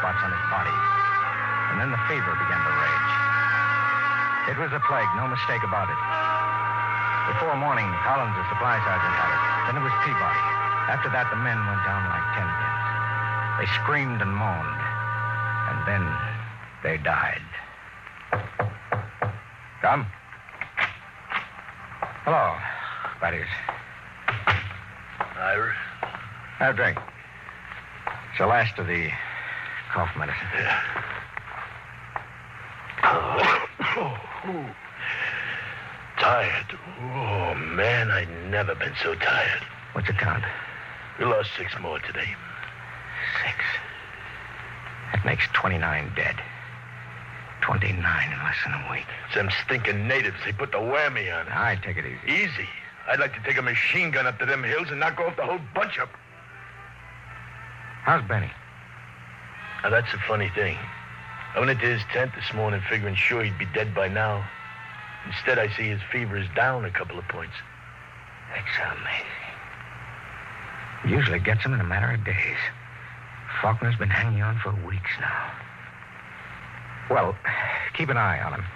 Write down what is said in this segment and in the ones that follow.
spots on his body. And then the fever began to rage. It was a plague, no mistake about it. Before morning, Collins, the supply sergeant, had it. Then it was Peabody. After that, the men went down like 10 pins. They screamed and moaned. And then they died. Come. Hello, Thaddeus. Ira? Have a drink. It's the last of the cough medicine. Yeah. Tired. Oh, man, I've never been so tired. What's the count? We lost 6 more today. 6. That makes 29 dead. 29 in less than a week. It's them stinking natives. They put the whammy on us. I'd take it easy. Easy? I'd like to take a machine gun up to them hills and knock off the whole bunch up. How's Benny? Now, that's a funny thing. I went into his tent this morning figuring sure he'd be dead by now. Instead, I see his fever is down a couple of points. That's amazing. Usually gets him in a matter of days. Faulkner's been hanging on for weeks now. Well, keep an eye on him.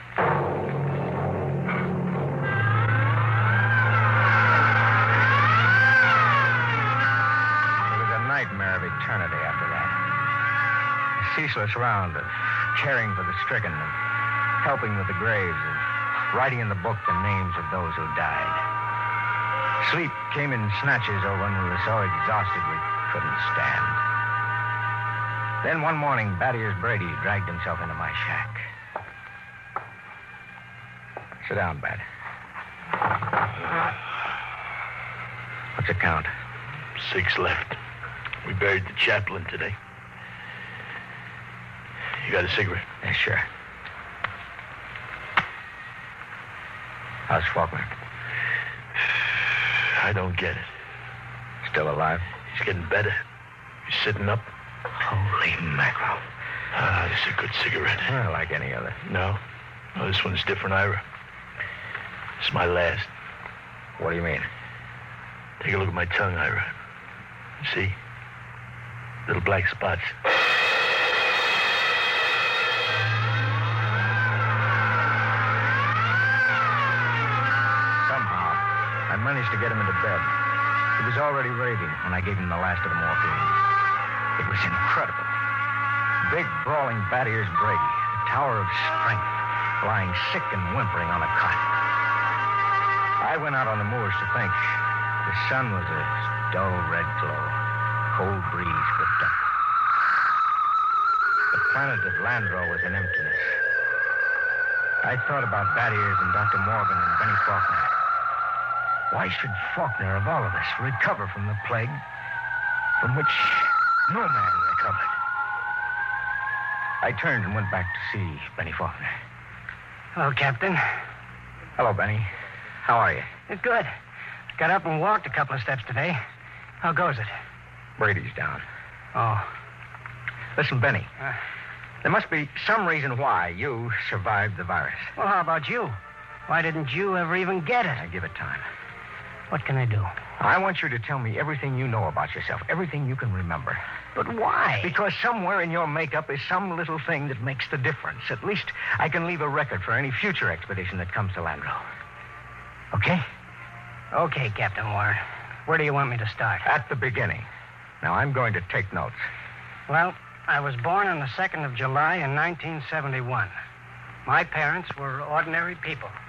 It was a nightmare of eternity after that. A ceaseless round of caring for the stricken, of helping with the graves, of writing in the book the names of those who died. Sleep came in snatches or when we were so exhausted we couldn't stand. Then one morning, Thaddeus Brady dragged himself into my shack. Sit down, Bat. What's the count? 6 left. We buried the chaplain today. You got a cigarette? Yeah, sure. How's Faulkner? I don't get it. Still alive? He's getting better. He's sitting up. Holy mackerel. This is a good cigarette. Well, like any other. No. Oh, this one's different, Ira. It's my last. What do you mean? Take a look at my tongue, Ira. See? Little black spots. Somehow, I managed to get him into bed. He was already raving when I gave him the last of the morphine. It was incredible. Big, brawling Thaddeus Brady, a tower of strength, lying sick and whimpering on a cot. I went out on the moors to think. The sun was a dull red glow. Cold breeze whipped up. The planet of Landro was an emptiness. I thought about Thaddeus and Dr. Morgan and Benny Faulkner. Why should Faulkner, of all of us, recover from the plague from which no man recovered? I turned and went back to see Benny Faulkner. Hello, Captain. Hello, Benny. How are you? Good. Got up and walked a couple of steps today. How goes it? Brady's down. Oh. Listen, Benny. There must be some reason why you survived the virus. Well, how about you? Why didn't you ever even get it? I give it time. What can I do? I want you to tell me everything you know about yourself, everything you can remember. But why? Because somewhere in your makeup is some little thing that makes the difference. At least I can leave a record for any future expedition that comes to Landro. Okay? Okay, Captain Warren. Where do you want me to start? At the beginning. Now, I'm going to take notes. Well, I was born on the 2nd of July in 1971. My parents were ordinary people.